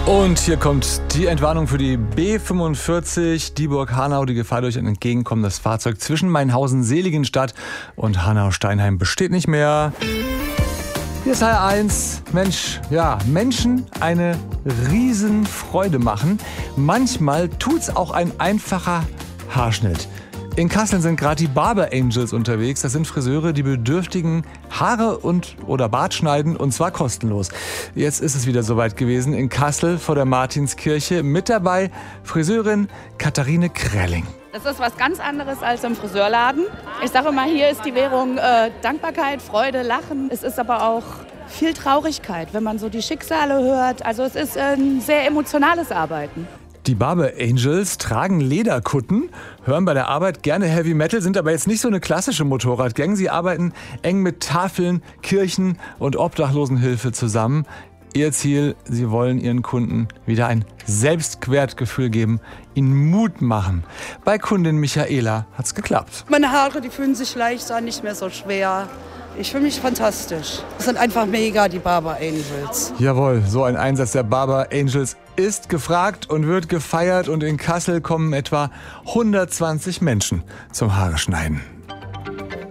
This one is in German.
Und hier kommt die Entwarnung für die B45 Dieburg-Hanau. Die Gefahr durch ein entgegenkommendes Fahrzeug zwischen Mainhausen-Seligenstadt und Hanau-Steinheim besteht nicht mehr. Hier ist HR1. Mensch, ja, Menschen eine Riesenfreude machen. Manchmal tut's auch ein einfacher Haarschnitt. In Kassel sind gerade die Barber Angels unterwegs. Das sind Friseure, die Bedürftigen Haare oder Bart schneiden, und zwar kostenlos. Jetzt ist es wieder soweit gewesen in Kassel vor der Martinskirche. Mit dabei Friseurin Katharine Krelling. Das ist was ganz anderes als im Friseurladen. Ich sage mal, hier ist die Währung Dankbarkeit, Freude, Lachen. Es ist aber auch viel Traurigkeit, wenn man so die Schicksale hört. Also es ist ein sehr emotionales Arbeiten. Die Barber Angels tragen Lederkutten, hören bei der Arbeit gerne Heavy Metal, sind aber jetzt nicht so eine klassische Motorradgang. Sie arbeiten eng mit Tafeln, Kirchen und Obdachlosenhilfe zusammen. Ihr Ziel, sie wollen ihren Kunden wieder ein Selbstwertgefühl geben, ihnen Mut machen. Bei Kundin Michaela hat's geklappt. Meine Haare, die fühlen sich leicht an, nicht mehr so schwer. Ich fühle mich fantastisch. Das sind einfach mega, die Barber Angels. Jawohl, so ein Einsatz der Barber Angels ist gefragt und wird gefeiert. Und in Kassel kommen etwa 120 Menschen zum Haare schneiden.